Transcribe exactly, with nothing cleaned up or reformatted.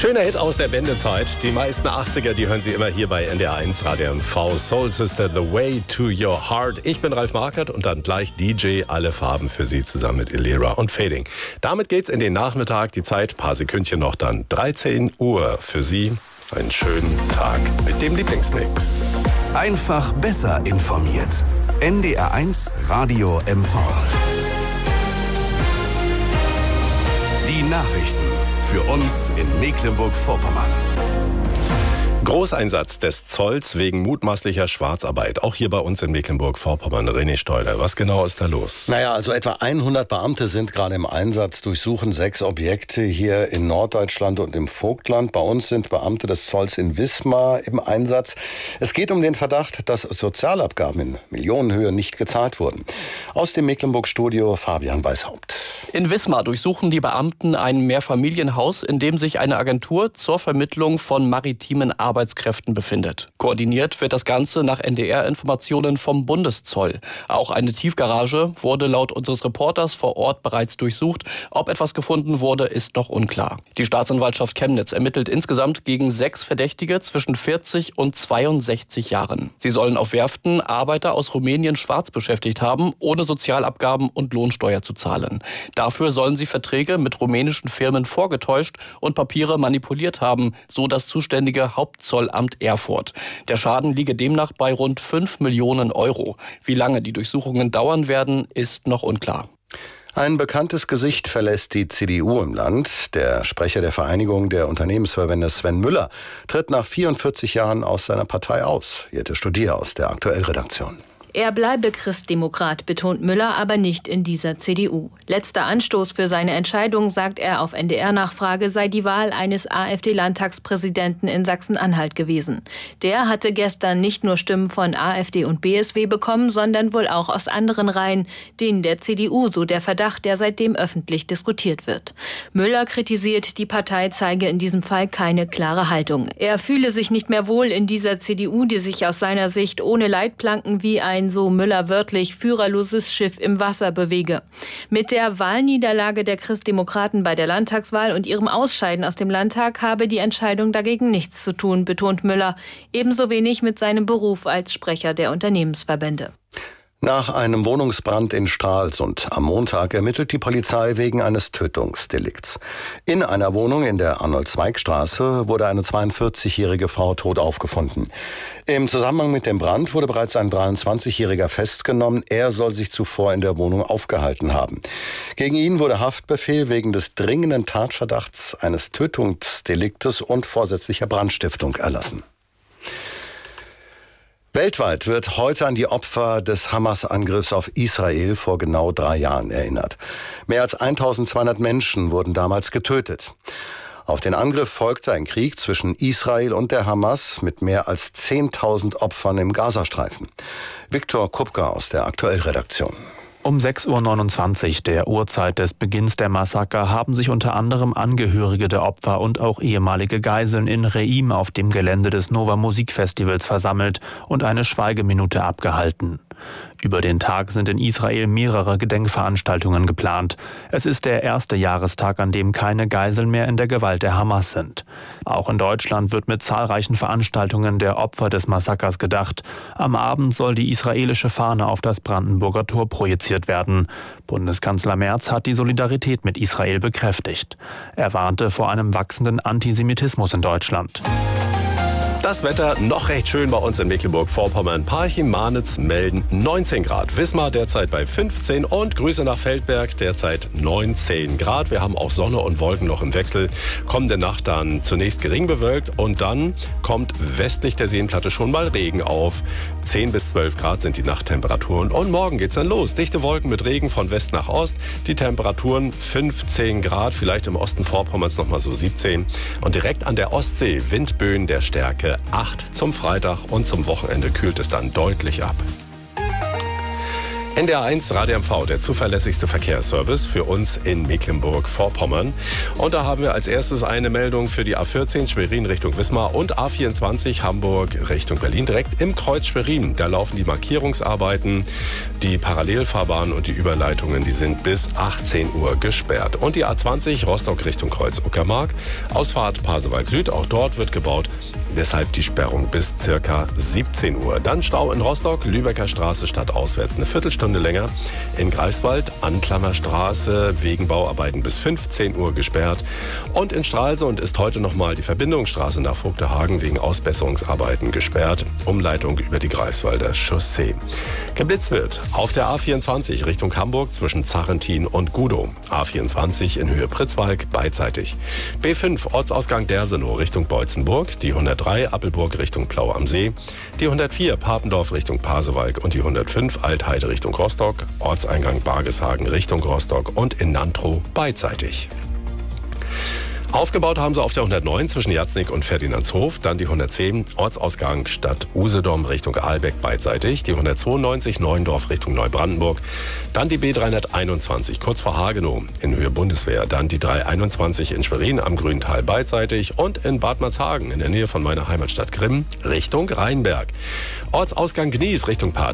Schöner Hit aus der Wendezeit. Die meisten achtziger, die hören Sie immer hier bei N D R eins Radio M V. Soul Sister, The Way to Your Heart. Ich bin Ralf Markert und dann gleich D J Alle Farben für Sie zusammen mit Elera und Fading. Damit geht's in den Nachmittag. Die Zeit, paar Sekündchen noch, dann dreizehn Uhr für Sie. Einen schönen Tag mit dem Lieblingsmix. Einfach besser informiert. N D R eins Radio M V. Die Nachrichten für uns in Mecklenburg-Vorpommern. Großeinsatz des Zolls wegen mutmaßlicher Schwarzarbeit. Auch hier bei uns in Mecklenburg-Vorpommern. René Steuder, was genau ist da los? Naja, also etwa hundert Beamte sind gerade im Einsatz, durchsuchen sechs Objekte hier in Norddeutschland und im Vogtland. Bei uns sind Beamte des Zolls in Wismar im Einsatz. Es geht um den Verdacht, dass Sozialabgaben in Millionenhöhe nicht gezahlt wurden. Aus dem Mecklenburg-Studio Fabian Weishaupt. In Wismar durchsuchen die Beamten ein Mehrfamilienhaus, in dem sich eine Agentur zur Vermittlung von maritimen Arbeitskräften Arbeitskräften befindet. Koordiniert wird das Ganze nach N D R-Informationen vom Bundeszoll. Auch eine Tiefgarage wurde laut unseres Reporters vor Ort bereits durchsucht. Ob etwas gefunden wurde, ist noch unklar. Die Staatsanwaltschaft Chemnitz ermittelt insgesamt gegen sechs Verdächtige zwischen vierzig und zweiundsechzig Jahren. Sie sollen auf Werften Arbeiter aus Rumänien schwarz beschäftigt haben, ohne Sozialabgaben und Lohnsteuer zu zahlen. Dafür sollen sie Verträge mit rumänischen Firmen vorgetäuscht und Papiere manipuliert haben, so das zuständige Hauptzollamt Erfurt. Der Schaden liege demnach bei rund fünf Millionen Euro. Wie lange die Durchsuchungen dauern werden, ist noch unklar. Ein bekanntes Gesicht verlässt die C D U im Land. Der Sprecher der Vereinigung der Unternehmensverbände, Sven Müller, tritt nach vierundvierzig Jahren aus seiner Partei aus. Jette Studier aus der Aktuellredaktion. Er bleibe Christdemokrat, betont Müller, aber nicht in dieser C D U. Letzter Anstoß für seine Entscheidung, sagt er auf N D R-Nachfrage, sei die Wahl eines AfD-Landtagspräsidenten in Sachsen-Anhalt gewesen. Der hatte gestern nicht nur Stimmen von AfD und B S W bekommen, sondern wohl auch aus anderen Reihen, denen der C D U, so der Verdacht, der seitdem öffentlich diskutiert wird. Müller kritisiert, die Partei zeige in diesem Fall keine klare Haltung. Er fühle sich nicht mehr wohl in dieser C D U, die sich aus seiner Sicht ohne Leitplanken wie ein, so Müller wörtlich, führerloses Schiff im Wasser bewege. Mit der Wahlniederlage der Christdemokraten bei der Landtagswahl und ihrem Ausscheiden aus dem Landtag habe die Entscheidung dagegen nichts zu tun, betont Müller. Ebenso wenig mit seinem Beruf als Sprecher der Unternehmensverbände. Nach einem Wohnungsbrand in Stralsund am Montag ermittelt die Polizei wegen eines Tötungsdelikts. In einer Wohnung in der Arnold-Zweig-Straße wurde eine zweiundvierzigjährige Frau tot aufgefunden. Im Zusammenhang mit dem Brand wurde bereits ein dreiundzwanzigjähriger festgenommen. Er soll sich zuvor in der Wohnung aufgehalten haben. Gegen ihn wurde Haftbefehl wegen des dringenden Tatverdachts eines Tötungsdeliktes und vorsätzlicher Brandstiftung erlassen. Weltweit wird heute an die Opfer des Hamas-Angriffs auf Israel vor genau drei Jahren erinnert. Mehr als eintausendzweihundert Menschen wurden damals getötet. Auf den Angriff folgte ein Krieg zwischen Israel und der Hamas mit mehr als zehntausend Opfern im Gazastreifen. Viktor Kupka aus der Aktuellredaktion. Um sechs Uhr neunundzwanzig, der Uhrzeit des Beginns der Massaker, haben sich unter anderem Angehörige der Opfer und auch ehemalige Geiseln in Reim auf dem Gelände des Nova Musikfestivals versammelt und eine Schweigeminute abgehalten. Über den Tag sind in Israel mehrere Gedenkveranstaltungen geplant. Es ist der erste Jahrestag, an dem keine Geiseln mehr in der Gewalt der Hamas sind. Auch in Deutschland wird mit zahlreichen Veranstaltungen der Opfer des Massakers gedacht. Am Abend soll die israelische Fahne auf das Brandenburger Tor projiziert werden. Bundeskanzler Merz hat die Solidarität mit Israel bekräftigt. Er warnte vor einem wachsenden Antisemitismus in Deutschland. Das Wetter noch recht schön bei uns in Mecklenburg-Vorpommern. Parchim, Marnitz melden neunzehn Grad. Wismar derzeit bei fünfzehn und Grüße nach Feldberg derzeit neunzehn Grad. Wir haben auch Sonne und Wolken noch im Wechsel. Kommende Nacht dann zunächst gering bewölkt und dann kommt westlich der Seenplatte schon mal Regen auf. zehn bis zwölf Grad sind die Nachttemperaturen und morgen geht's dann los. Dichte Wolken mit Regen von West nach Ost. Die Temperaturen fünfzehn Grad, vielleicht im Osten Vorpommerns noch mal so siebzehn. Und direkt an der Ostsee Windböen der Stärke acht zum Freitag und zum Wochenende kühlt es dann deutlich ab. N D R eins Radio M V, der zuverlässigste Verkehrsservice für uns in Mecklenburg-Vorpommern. Und da haben wir als erstes eine Meldung für die A vierzehn Schwerin Richtung Wismar und A vierundzwanzig Hamburg Richtung Berlin. Direkt im Kreuz Schwerin, da laufen die Markierungsarbeiten, die Parallelfahrbahnen und die Überleitungen, die sind bis achtzehn Uhr gesperrt. Und die A zwanzig Rostock Richtung Kreuz Uckermark, Ausfahrt Pasewalk Süd, auch dort wird gebaut. Deshalb die Sperrung bis circa siebzehn Uhr. Dann Stau in Rostock, Lübecker Straße stadtauswärts eine Viertelstunde länger. In Greifswald, Anklammerstraße, wegen Bauarbeiten bis fünfzehn Uhr gesperrt. Und in Stralsund ist heute nochmal die Verbindungsstraße nach Vogtehagen wegen Ausbesserungsarbeiten gesperrt. Umleitung über die Greifswalder Chaussee. Geblitzt wird auf der A vierundzwanzig Richtung Hamburg zwischen Zarrentin und Gudow. A vierundzwanzig in Höhe Pritzwalk beidseitig. B fünf Ortsausgang Dersenow Richtung Beutzenburg. Die hundertdrei Appelburg Richtung Plau am See, die hundertvier Papendorf Richtung Pasewalk und die hundertfünf Altheide Richtung Rostock, Ortseingang Bargeshagen Richtung Rostock und in Nantrow beidseitig. Aufgebaut haben sie auf der hundertneun zwischen Jatznik und Ferdinandshof, dann die hundertzehn Ortsausgang Stadt Usedom Richtung Ahlbeck beidseitig, die hundertzweiundneunzig Neuendorf Richtung Neubrandenburg, dann die B dreihunderteinundzwanzig kurz vor Hagenow in Höhe Bundeswehr, dann die dreihunderteinundzwanzig in Schwerin am Grüntal beidseitig und in Bad Marzhagen in der Nähe von meiner Heimatstadt Grimm Richtung Rheinberg. Ortsausgang Gnies Richtung Parz